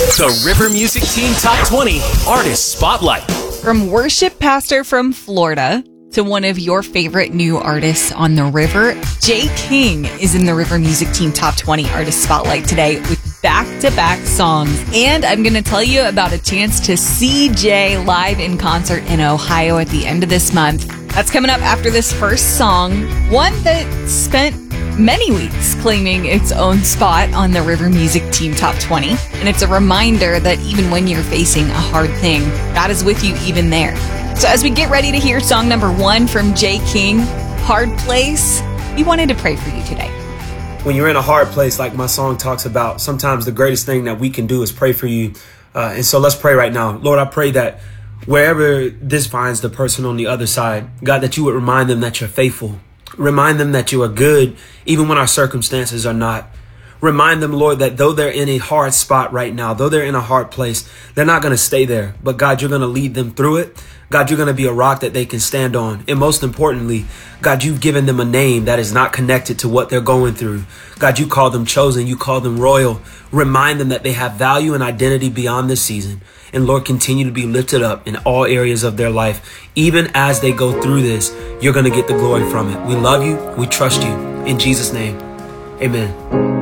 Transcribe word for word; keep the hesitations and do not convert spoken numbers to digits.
The River Music Team Top twenty Artist Spotlight. From worship pastor from Florida to one of your favorite new artists on the river, Jay King is in the River Music Team Top twenty Artist Spotlight today with back-to-back songs. And I'm going to tell you about a chance to see Jay live in concert in Ohio at the end of this month. That's coming up after this first song, one that spent many weeks claiming its own spot on the River Music Team Top twenty. And it's a reminder that even when you're facing a hard thing, God is with you even there. So as we get ready to hear song number one from Jay King, Hard Place, we wanted to pray for you today. When you're in a hard place, like my song talks about, sometimes the greatest thing that we can do is pray for you. Uh, and so let's pray right now. Lord, I pray that wherever this finds the person on the other side, God, that you would remind them that you're faithful. Remind them that you are good, even when our circumstances are not. Remind them, Lord, that though they're in a hard spot right now, though they're in a hard place, they're not going to stay there. But God, you're going to lead them through it. God, you're going to be a rock that they can stand on. And most importantly, God, you've given them a name that is not connected to what they're going through. God, you call them chosen. You call them royal. Remind them that they have value and identity beyond this season. And Lord, continue to be lifted up in all areas of their life. Even as they go through this, you're going to get the glory from it. We love you. We trust you. In Jesus' name, amen.